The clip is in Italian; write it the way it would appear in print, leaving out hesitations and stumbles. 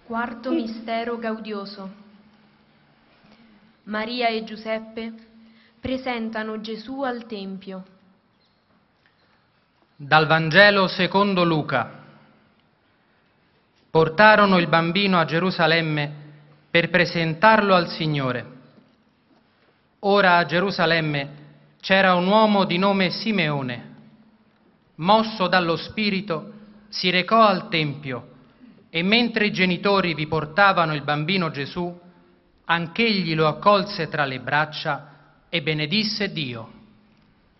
Quarto mistero gaudioso. Maria e Giuseppe presentano Gesù al Tempio. Dal Vangelo secondo Luca. Portarono il bambino a Gerusalemme per presentarlo al Signore. Ora a Gerusalemme c'era un uomo di nome Simeone. Mosso dallo Spirito, si recò al Tempio e mentre i genitori vi portavano il bambino Gesù, anch'egli lo accolse tra le braccia e benedisse Dio.